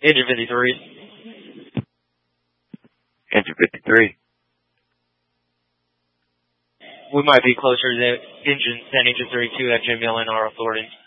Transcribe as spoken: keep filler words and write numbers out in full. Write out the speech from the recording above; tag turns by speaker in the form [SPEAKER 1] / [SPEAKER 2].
[SPEAKER 1] Engine fifty-three.
[SPEAKER 2] Engine fifty-three.
[SPEAKER 1] We might be closer to the engine than engine thirty-two at Jim Allen, our authority.